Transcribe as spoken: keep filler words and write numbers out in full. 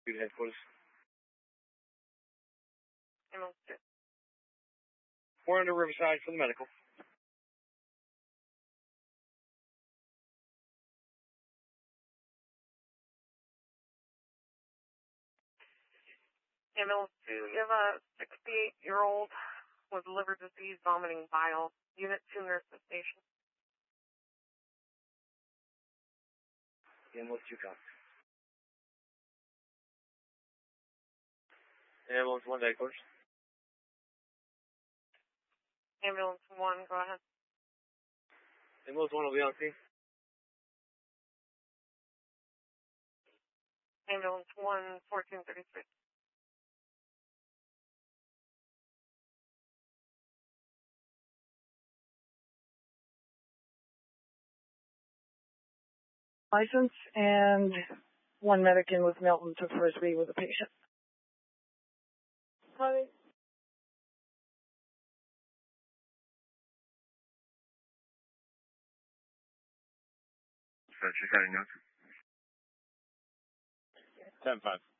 Good headquarters. Ambulance two. We're under Riverside for the medical. Ambulance two, you have a sixty-eight-year-old with liver disease, vomiting bile. Unit two, nurse at station. Ambulance two comes. Ambulance one, headquarters. Ambulance one, go ahead. Ambulance one will be on scene. Ambulance one, fourteen thirty-three. License and one medic in with Milton took Frisbee with a patient. Hi. Check out your notes. ten five.